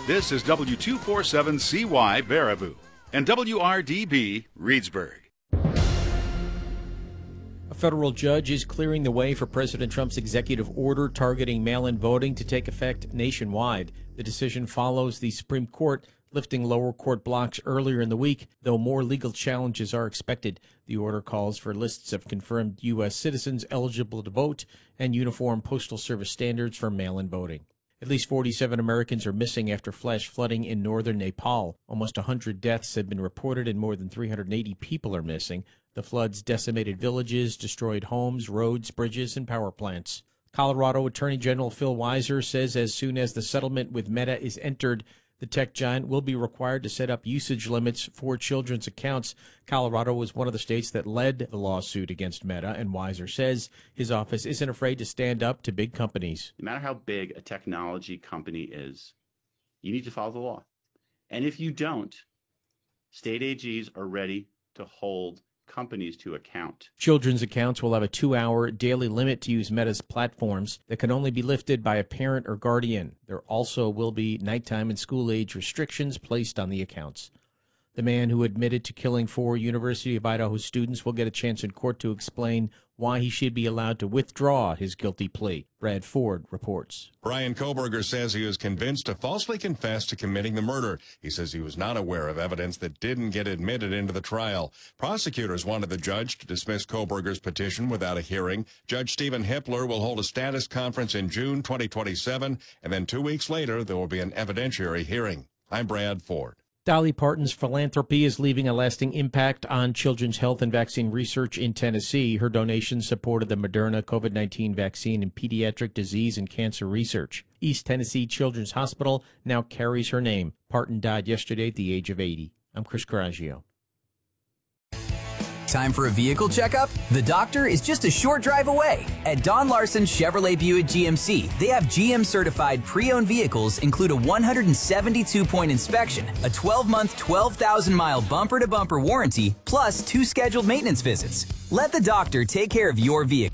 This is W247CY Baraboo and WRDB Reedsburg. A federal judge is clearing the way for President Trump's executive order targeting mail-in voting to take effect nationwide. The decision follows the Supreme Court lifting lower court blocks earlier in the week, though more legal challenges are expected. The order calls for lists of confirmed U.S. citizens eligible to vote and uniform Postal Service standards for mail-in voting. At least 47 Americans are missing after flash flooding in northern Nepal. Almost 100 deaths have been reported and more than 380 people are missing. The floods decimated villages, destroyed homes, roads, bridges, and power plants. Colorado Attorney General Phil Weiser says as soon as the settlement with Meta is entered, the tech giant will be required to set up usage limits for children's accounts. Colorado was one of the states that led the lawsuit against Meta, and Weiser says his office isn't afraid to stand up to big companies. No matter how big a technology company is, you need to follow the law. And if you don't, state AGs are ready to hold companies to account. Children's accounts will have a 2-hour daily limit to use Meta's platforms that can only be lifted by a parent or guardian. There also will be nighttime and school-age restrictions placed on the accounts. The man who admitted to killing 4 University of Idaho students will get a chance in court to explain why he should be allowed to withdraw his guilty plea. Brad Ford reports. Brian Koberger says he was convinced to falsely confess to committing the murder. He says he was not aware of evidence that didn't get admitted into the trial. Prosecutors wanted the judge to dismiss Koberger's petition without a hearing. Judge Stephen Hippler will hold a status conference in June 2027, and then 2 weeks later there will be an evidentiary hearing. I'm Brad Ford. Dolly Parton's philanthropy is leaving a lasting impact on children's health and vaccine research in Tennessee. Her donations supported the Moderna COVID-19 vaccine and pediatric disease and cancer research. East Tennessee Children's Hospital now carries her name. Parton died yesterday at the age of 80. I'm Chris Coraggio. Time for a vehicle checkup? The doctor is just a short drive away. At Don Larson Chevrolet Buick GMC, they have GM-certified pre-owned vehicles include a 172-point inspection, a 12-month, 12,000-mile bumper-to-bumper warranty, plus 2 scheduled maintenance visits. Let the doctor take care of your vehicle.